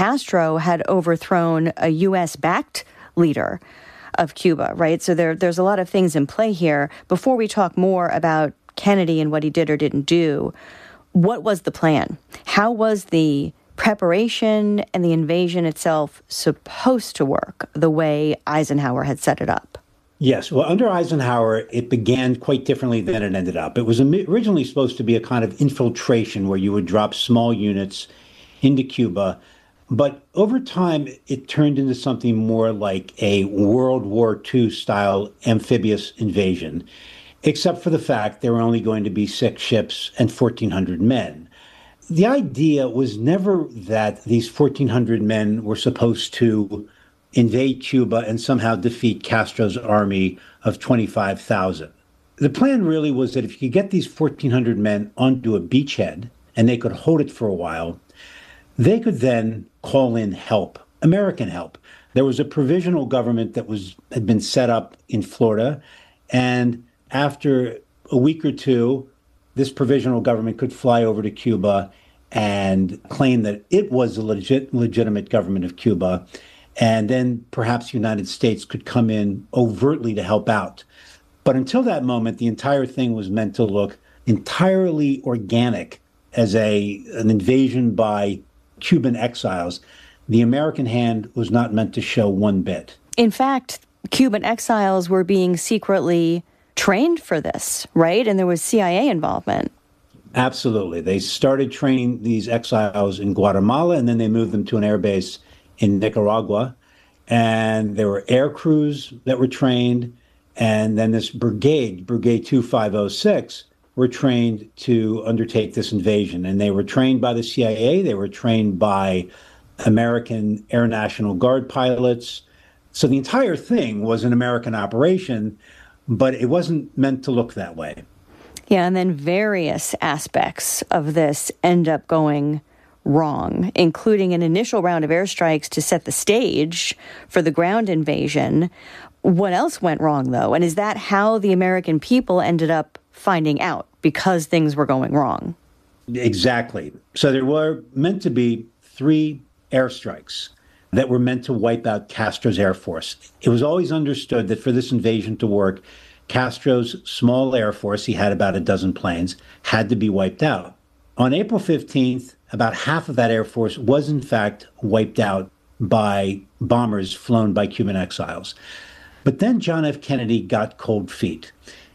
Castro had overthrown a U.S.-backed leader of Cuba, right? So there's a lot of things in play here. Before we talk more about Kennedy and what he did or didn't do, what was the plan? How was the preparation and the invasion itself supposed to work the way Eisenhower had set it up? Yes. Well, under Eisenhower, it began quite differently than it ended up. It was originally supposed to be a kind of infiltration where you would drop small units into Cuba. But over time, it turned into something more like a World War II style amphibious invasion, except for the fact there were only going to be 6 ships and 1,400 men. The idea was never that these 1,400 men were supposed to invade Cuba and somehow defeat Castro's army of 25,000. The plan really was that if you could get these 1,400 men onto a beachhead and they could hold it for a while, they could then call in help, American help. There was a provisional government that had been set up in Florida, and after a week or two, this provisional government could fly over to Cuba and claim that it was a legitimate government of Cuba. And then perhaps the United States could come in overtly to help out. But until that moment, the entire thing was meant to look entirely organic as an invasion by Cuban exiles. The American hand was not meant to show one bit. In fact, Cuban exiles were being secretly trained for this, right? And there was CIA involvement. Absolutely. They started training these exiles in Guatemala, and then they moved them to an air base in Nicaragua. And there were air crews that were trained. And then this Brigade 2506, were trained to undertake this invasion. And they were trained by the CIA. They were trained by American Air National Guard pilots. So the entire thing was an American operation, but it wasn't meant to look that way. Yeah, and then various aspects of this end up going wrong, including an initial round of airstrikes to set the stage for the ground invasion. What else went wrong, though? And is that how the American people ended up finding out, because things were going wrong? Exactly. So there were meant to be 3 airstrikes that were meant to wipe out Castro's Air Force. It was always understood that for this invasion to work, Castro's small Air Force, he had about a dozen planes, had to be wiped out. On April 15th, about half of that Air Force was, in fact, wiped out by bombers flown by Cuban exiles. But then John F. Kennedy got cold feet.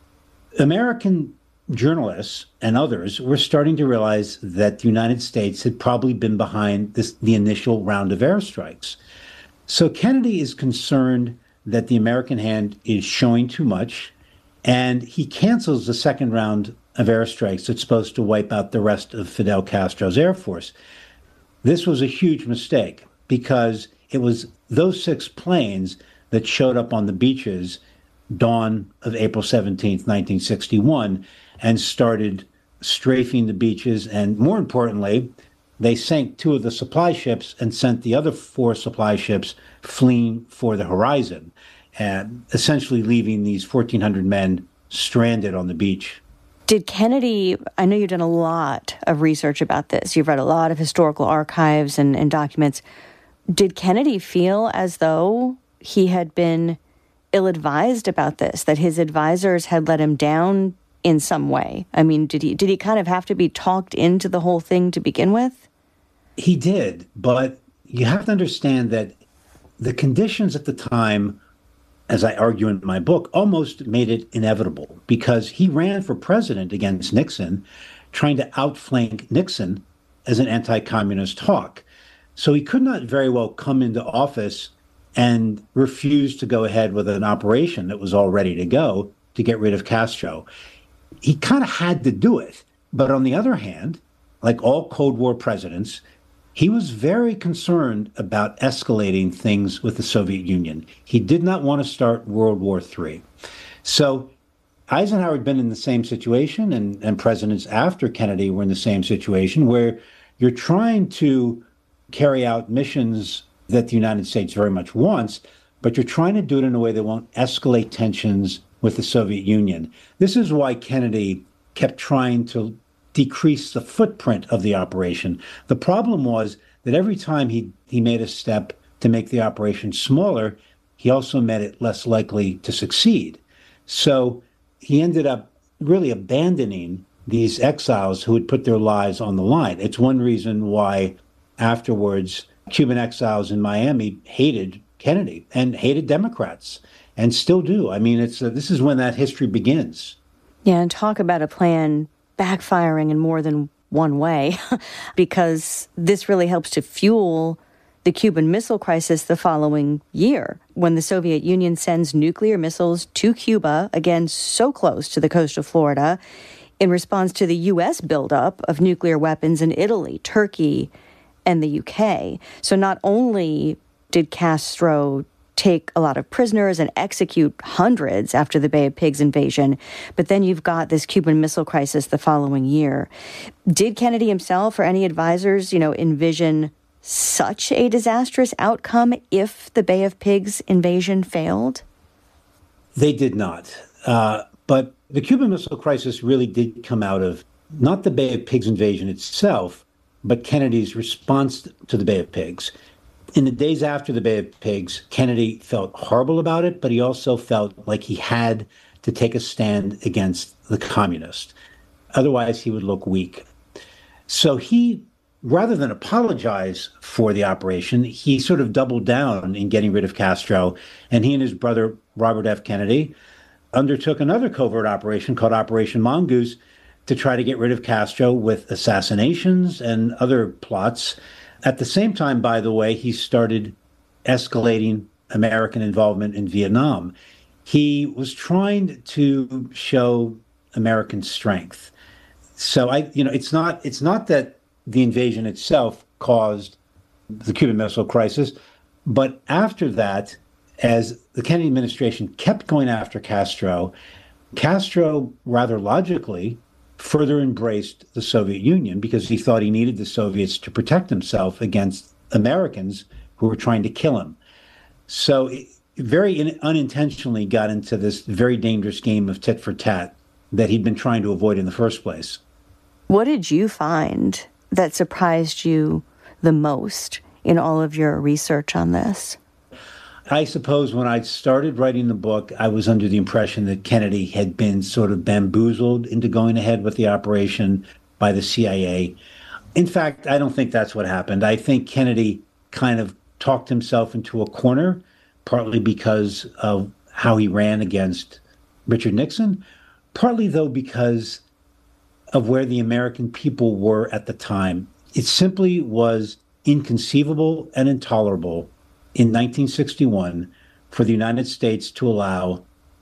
American journalists and others were starting to realize that the United States had probably been behind the initial round of airstrikes. So Kennedy is concerned that the American hand is showing too much, and he cancels the second round of airstrikes that's supposed to wipe out the rest of Fidel Castro's Air Force. This was a huge mistake because it was those 6 planes that showed up on the beaches dawn of April 17th, 1961, and started strafing the beaches. And more importantly, they sank 2 of the supply ships and sent the other 4 supply ships fleeing for the horizon, and essentially leaving these 1,400 men stranded on the beach. Did Kennedy, I know you've done a lot of research about this, you've read a lot of historical archives and documents. Did Kennedy feel as though he had been ill-advised about this, that his advisors had let him down in some way? I mean, did he kind of have to be talked into the whole thing to begin with? He did, but you have to understand that the conditions at the time, as I argue in my book, almost made it inevitable because he ran for president against Nixon, trying to outflank Nixon as an anti-communist hawk. So he could not very well come into office and refuse to go ahead with an operation that was all ready to go to get rid of Castro. He kind of had to do it. But on the other hand, like all Cold War presidents, he was very concerned about escalating things with the Soviet Union. He did not want to start World War III. So Eisenhower had been in the same situation, and presidents after Kennedy were in the same situation, where you're trying to carry out missions that the United States very much wants, but you're trying to do it in a way that won't escalate tensions with the Soviet Union. This is why Kennedy kept trying to decrease the footprint of the operation. The problem was that every time he made a step to make the operation smaller, he also made it less likely to succeed. So he ended up really abandoning these exiles who had put their lives on the line. It's one reason why afterwards Cuban exiles in Miami hated Kennedy and hated Democrats and still do. I mean, this is when that history begins. Yeah, and talk about a plan backfiring in more than one way, because this really helps to fuel the Cuban Missile Crisis the following year, when the Soviet Union sends nuclear missiles to Cuba, again, so close to the coast of Florida, in response to the U.S. buildup of nuclear weapons in Italy, Turkey, and the UK. So not only did Castro take a lot of prisoners and execute hundreds after the Bay of Pigs invasion, but then you've got this Cuban Missile Crisis the following year. Did Kennedy himself or any advisors, envision such a disastrous outcome if the Bay of Pigs invasion failed? They did not. But the Cuban Missile Crisis really did come out of not the Bay of Pigs invasion itself, but Kennedy's response to the Bay of Pigs. In the days after the Bay of Pigs, Kennedy felt horrible about it, but he also felt like he had to take a stand against the communists. Otherwise, he would look weak. So he, rather than apologize for the operation, he sort of doubled down in getting rid of Castro, and he and his brother, Robert F. Kennedy, undertook another covert operation called Operation Mongoose to try to get rid of Castro with assassinations and other plots. At the same time, by the way, he started escalating American involvement in Vietnam. He was trying to show American strength. So it's not that the invasion itself caused the Cuban Missile Crisis, but after that, as the Kennedy administration kept going after Castro, Castro rather logically further embraced the Soviet Union because he thought he needed the Soviets to protect himself against Americans who were trying to kill him. So very unintentionally got into this very dangerous game of tit for tat that he'd been trying to avoid in the first place. What did you find that surprised you the most in all of your research on this? I suppose when I started writing the book, I was under the impression that Kennedy had been sort of bamboozled into going ahead with the operation by the CIA. In fact, I don't think that's what happened. I think Kennedy kind of talked himself into a corner, partly because of how he ran against Richard Nixon, partly, though, because of where the American people were at the time. It simply was inconceivable and intolerable in 1961 for the United States to allow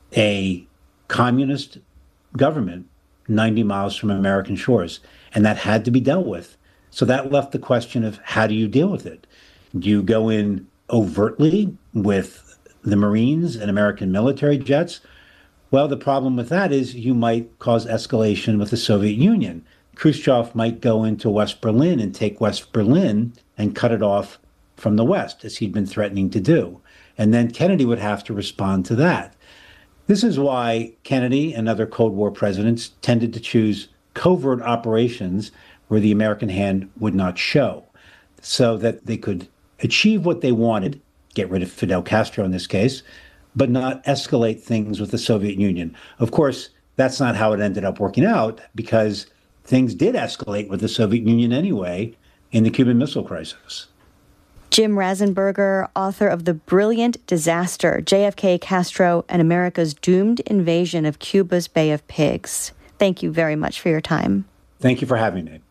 a communist government 90 miles from American shores. And that had to be dealt with. So that left the question of how do you deal with it? Do you go in overtly with the Marines and American military jets? Well, the problem with that is you might cause escalation with the Soviet Union. Khrushchev might go into West Berlin and take West Berlin and cut it off from the West, as he'd been threatening to do. And then Kennedy would have to respond to that. This is why Kennedy and other Cold War presidents tended to choose covert operations where the American hand would not show, so that they could achieve what they wanted, get rid of Fidel Castro in this case, but not escalate things with the Soviet Union. Of course, that's not how it ended up working out, because things did escalate with the Soviet Union anyway in the Cuban Missile Crisis. Jim Rasenberger, author of The Brilliant Disaster, JFK, Castro, and America's Doomed Invasion of Cuba's Bay of Pigs. Thank you very much for your time. Thank you for having me.